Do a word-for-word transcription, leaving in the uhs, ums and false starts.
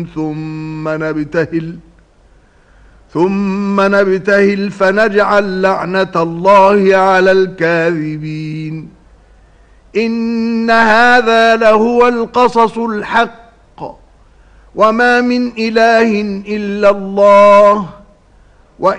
ثم نبتهل ثم نبتهل فنجعل لعنة الله على الكاذبين. إن هذا لهو القصص الحق وما من إله إلا الله